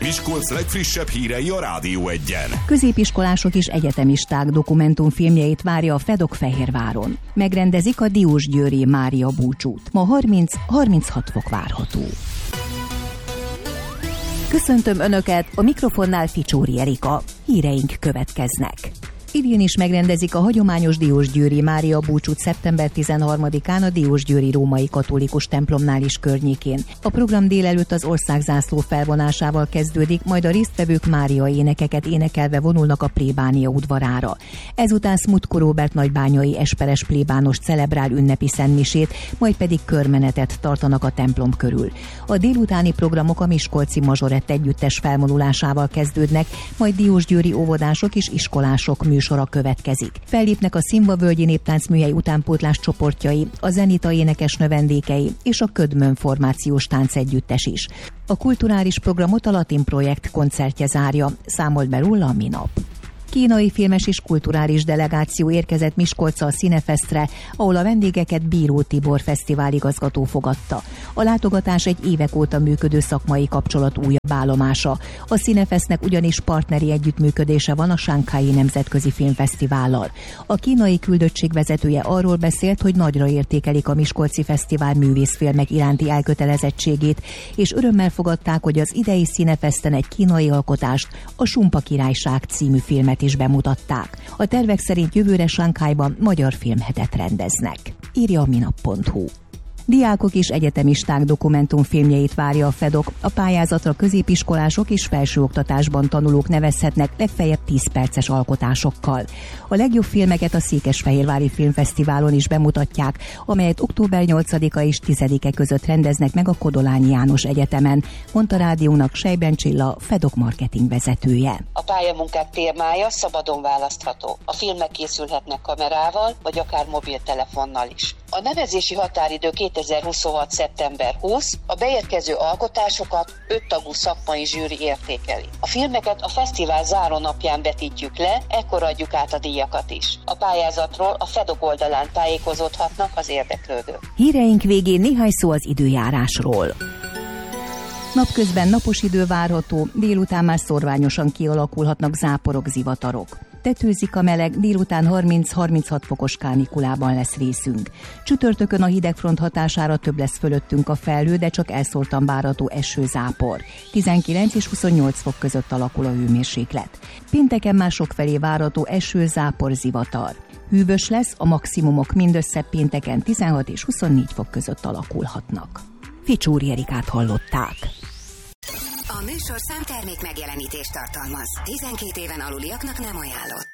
Miskolc legfrissebb hírei a Rádió Egyen. Középiskolások és egyetemisták dokumentumfilmjeit várja a FEDOK Fehérváron. Megrendezik a Diósgyőri Mária búcsút. Ma 30-36 fok várható. Köszöntöm Önöket, a mikrofonnál Ficsóri Erika. Híreink következnek. Idén is megrendezik a hagyományos Diósgyőri Mária búcsút szeptember 13-án a Diósgyőri római katolikus templomnál is környékén. A program délelőtt az országzászló felvonásával kezdődik, majd a résztvevők Mária énekeket énekelve vonulnak a plébánia udvarára. Ezután Smutko Róbert nagybányai esperes plébános celebrál ünnepi szentmisét, majd pedig körmenetet tartanak a templom körül. A délutáni programok a miskolci mazsorett együttes felvonulásával kezdődnek, majd diósgyőri óvodások és iskolások műsora következik. Fellépnek a Szimba-völgyi néptáncműhely utánpótlás csoportjai, a Zenita énekesnő vendégei és a Ködmön formációs táncegyüttes is. A kulturális programot a Latin Projekt koncertje zárja, számolt be róla a minap. Kínai filmes és kulturális delegáció érkezett Miskolcra a Cinefestre, ahol a vendégeket Bíró Tibor fesztiváligazgató fogadta. A látogatás egy évek óta működő szakmai kapcsolat újabb állomása. A Cinefestnek ugyanis partneri együttműködése van a Shanghai Nemzetközi Filmfesztivállal. A kínai küldöttség vezetője arról beszélt, hogy nagyra értékelik a Miskolci Fesztivál művészfilmek iránti elkötelezettségét, és örömmel fogadták, hogy az idei Cinefesten egy kínai alkotást, a Sumpa Királyság című filmet is bemutatták. A tervek szerint jövőre Sanghajban magyar filmhetet rendeznek, írja a minap.hu. Diákok és egyetemisták dokumentumfilmjeit várja a FEDOK. A pályázatra középiskolások és felsőoktatásban tanulók nevezhetnek legfeljebb 10 perces alkotásokkal. A legjobb filmeket a Székesfehérvári Filmfesztiválon is bemutatják, amelyet október 8-a és 10-e között rendeznek meg a Kodolányi János Egyetemen, mondta rádiónak Sejben Csilla, FEDOK marketing vezetője. A pályamunkák témája szabadon választható. A filmek készülhetnek kamerával, vagy akár mobiltelefonnal is. A nevezési határidő 2026. szeptember 20, a beérkező alkotásokat 5 tagú szakmai zsűri értékeli. A filmeket a fesztivál zárónapján vetítjük le, ekkor adjuk át a díjakat is. A pályázatról a FEDOK oldalán tájékozódhatnak az érdeklődők. Híreink végén néhány szó az időjárásról. Napközben napos idő várható, délután már szorványosan kialakulhatnak záporok, zivatarok. Tetőzik a meleg, délután 30-36 fokos kánikulában lesz részünk. Csütörtökön a hidegfront hatására több lesz fölöttünk a felhő, de csak elszórtan várható esőzápor. 19 és 28 fok között alakul a hőmérséklet. Pénteken már sokfelé várható esőzápor, zivatar. Hűvös lesz, a maximumok mindössze pénteken 16 és 24 fok között alakulhatnak. Ficsóri Erikát hallották. A műsorszám termék megjelenítést tartalmaz. 12 éven aluliaknak nem ajánlott.